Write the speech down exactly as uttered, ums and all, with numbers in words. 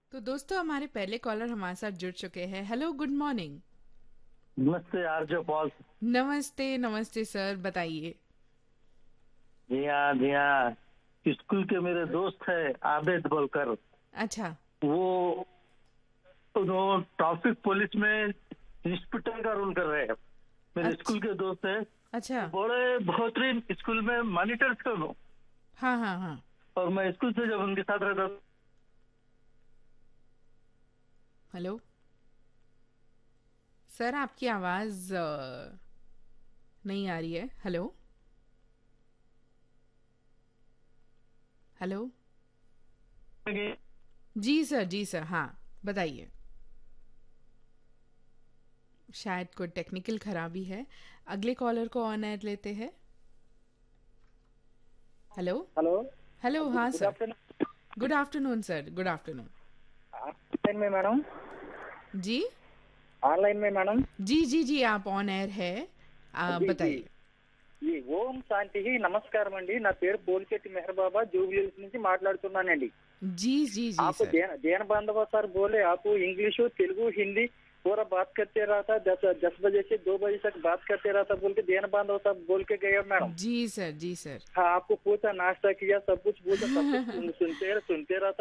तो दोस्तों हमारे पहले कॉलर हमारे साथ जुड़ चुके हैं। Hello, good morning. नमस्ते आरजो पॉल। नमस्ते नमस्ते सर, बताइए। जी हाँ जी हाँ। स्कूल के मेरे दोस्त है आबेद बोलकर। अच्छा। वो वो ट्रैफिक पुलिस में इंस्पेक्टर का रोल कर रहे हैं। मेरे अच्छा। स्कूल के दोस्त है। अच्छा। वो बड़े बेहतरीन स्कूल में मॉनिटर थे वो। हाँ हाँ हाँ। और मैं स्कूल से जब उनके साथ रहता हेलो सर, आपकी आवाज़ अ, नहीं आ रही है। Hello hello. था। जी सर, जी सर, हाँ, बताइए। शायद कोई टेक्निकल खराबी है। अगले कॉलर को ऑन एयर लेते हैं। हेलो। हेलो। हेलो, गुड हाँ good sir. Afternoon. Good afternoon sir, good afternoon. Online में मैडम। जी ऑनलाइन में मैडम। जी जी जी, आप ऑन एयर है। आप जी जी बताइए। जी ఓం శాంతికి నమస్కారం అండి. నా పేరు పోలిశెట్టి మెహర్ బాబా జూబ్లీహిల్స్ నుంచి మాట్లాడుతున్నానండి. जी जी जी आप सर। जैन जैन बांधव सर बोले आप इंग्लिश तेलुगु हिंदी पूरा बात करते रहा था. दस दस बजे से दो बजे तक बात करते रहा था बोल के जैन बांधव साहब बोल के गए मैडम. जी सर, जी सर। हाँ, आपको पूछा नाश्ता किया सब कुछ पूछा सब कुछ सुन, सुनते सुनते रहा था.